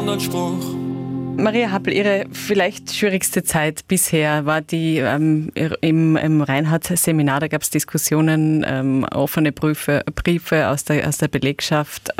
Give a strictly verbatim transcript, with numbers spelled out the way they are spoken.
Standardspruch. Maria Happel, Ihre vielleicht schwierigste Zeit bisher war die ähm, im, im Reinhardt-Seminar. Da gab es Diskussionen, ähm, offene Briefe, Briefe aus der, aus der Belegschaft.